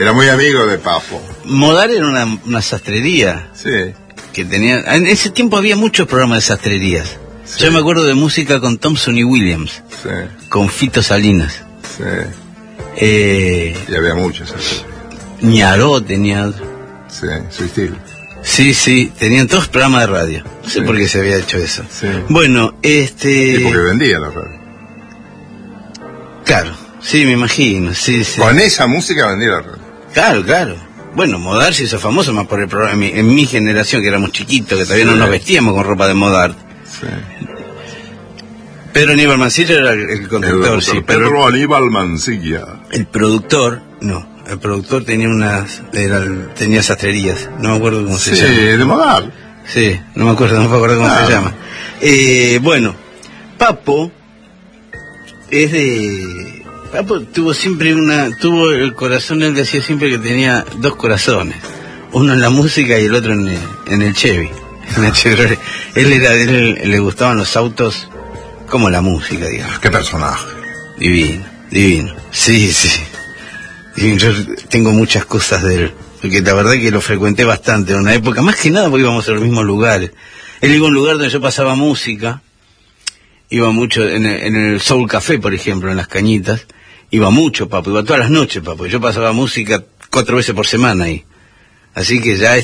Era muy amigo de Papo. Modar era una sastrería. Sí. Que tenía, en ese tiempo había muchos programas de sastrerías. Sí. Yo me acuerdo de música con Thompson y Williams. Sí. Con Fito Salinas. Sí. Y había muchos. Ñaró tenía. Sí, su estilo. Sí, tenían todos programas de radio. No sé por qué se había hecho eso. Sí. Bueno, Y porque vendía la radio. Claro, sí, me imagino, sí. Con esa música vendía la radio. Claro. Bueno, Modart se hizo famoso más por el programa, en mi generación, que éramos chiquitos, que todavía no nos vestíamos con ropa de Modart. Sí. Pedro Aníbal Mancilla era el conductor, sí. Pedro Aníbal Mancilla. El productor, no. El productor tenía sastrerías, no me acuerdo cómo se llama. Sí, de Modart. Sí, no me acuerdo cómo se llama. Bueno, Papo Papo tuvo el corazón, él decía siempre que tenía dos corazones, uno en la música y el otro en el Chevy, en el Chevrolet. Él le gustaban los autos como la música, digamos. Qué personaje. Divino. Sí. Y yo tengo muchas cosas de él, porque la verdad que lo frecuenté bastante en una época, más que nada porque íbamos a los mismos lugares. Él iba a un lugar donde yo pasaba música, iba mucho en el Soul Café, por ejemplo, en Las Cañitas, iba mucho, Papo, iba todas las noches, Papo, yo pasaba música 4 veces por semana ahí. Así que ya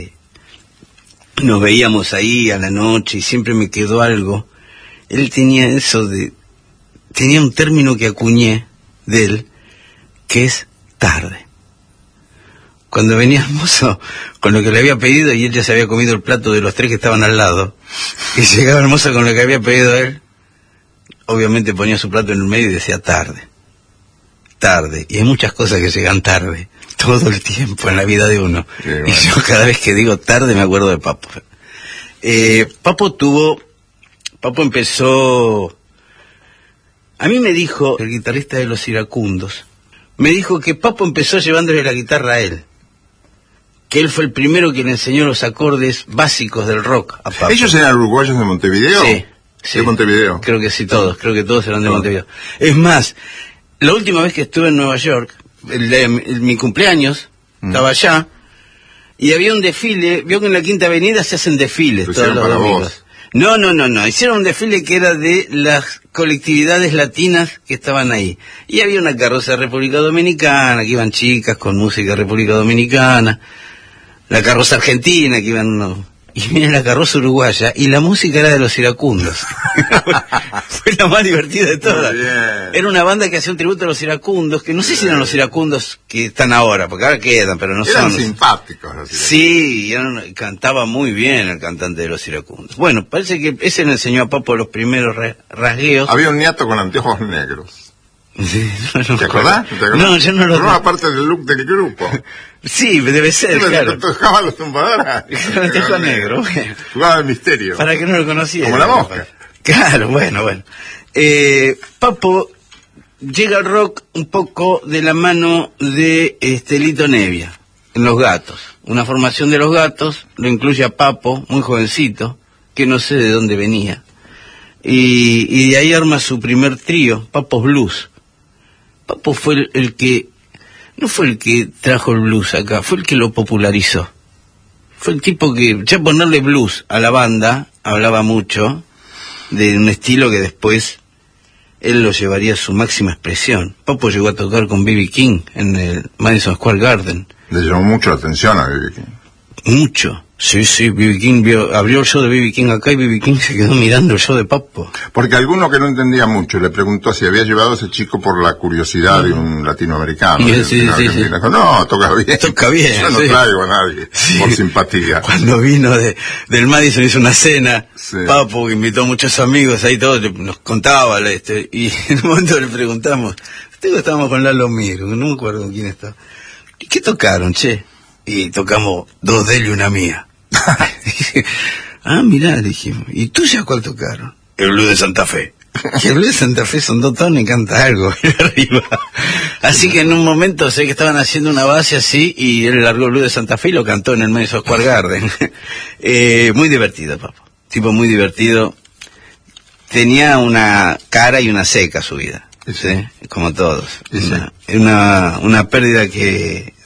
nos veíamos ahí a la noche y siempre me quedó algo. Él tenía tenía un término que acuñé de él, que es tarde. Cuando venía el mozo con lo que le había pedido y él ya se había comido el plato de los 3 que estaban al lado, y llegaba el mozo con lo que había pedido él, obviamente ponía su plato en el medio y decía tarde. Y hay muchas cosas que llegan tarde, todo el tiempo en la vida de uno. Bueno. Y yo cada vez que digo tarde me acuerdo de Papo. Papo empezó... A mí me dijo, el guitarrista de Los Iracundos, me dijo que Papo empezó llevándole la guitarra a él, que él fue el primero que le enseñó los acordes básicos del rock a Papo. ¿Ellos eran uruguayos de Montevideo? Sí. De Montevideo. Creo que todos eran de Montevideo. Es más, la última vez que estuve en Nueva York, mi cumpleaños, estaba allá, y había un desfile. Vio que en la Quinta Avenida se hacen desfiles todos los domingos. No, hicieron un desfile que era de las colectividades latinas que estaban ahí, y había una carroza de República Dominicana, que iban chicas con música de República Dominicana, la carroza argentina, que iban y viene la carroza uruguaya, y la música era de Los Iracundos. Fue la más divertida de todas. Era una banda que hacía un tributo a Los Iracundos, que no sé si eran Los Iracundos que están ahora, porque ahora quedan, pero no eran son. Simpáticos. Sí, cantaba muy bien el cantante de Los Iracundos. Bueno, parece que ese le enseñó a Papo los primeros rasgueos. Había un nieto con anteojos negros. Sí, ¿Te acordás? No, yo no lo... Formaba parte del look del grupo. Sí, debe ser, claro. Tocaba los tumbadoras. Con anteojos negros. Jugaba el misterio. Para que no lo conociera. Como la mosca. Claro, bueno. Papo llega al rock un poco de la mano de Lito Nevia, en Los Gatos. Una formación de Los Gatos, lo incluye a Papo, muy jovencito, que no sé de dónde venía. Y de ahí arma su primer trío, Papos Blues. Papo fue el que, no fue el que trajo el blues acá, fue el que lo popularizó. Fue el tipo que, ya ponerle blues a la banda, hablaba mucho de un estilo que después él lo llevaría a su máxima expresión. Papo llegó a tocar con B.B. King en el Madison Square Garden. Le llamó mucho la atención a B.B. King. Mucho. Sí, B.B. King abrió el show de B.B. King acá y B.B. King se quedó mirando el show de Papo. Porque alguno que no entendía mucho le preguntó si había llevado a ese chico por la curiosidad de un latinoamericano. Sí. Dijo, no, toca bien. Toca bien. Yo no traigo a nadie por simpatía. Cuando vino del Madison hizo una cena, Papo, que invitó a muchos amigos, ahí todos nos contaba, y en un momento le preguntamos, estábamos con Lalo Miro, no me acuerdo con quién estaba. ¿Qué tocaron, che? Y tocamos 2 de él y una mía. Mirá, dijimos, ¿y tuya cuál tocaron? El Blues de Santa Fe. Y el Blues de Santa Fe son 2 tonos y canta algo arriba. Así que en un momento sé que estaban haciendo una base así y él largó el Blues de Santa Fe y lo cantó en el Madison Square Garden. Muy divertido, Papo. Tipo muy divertido. Tenía una cara y una seca su vida, ¿sí? Como todos. Sí. Una pérdida que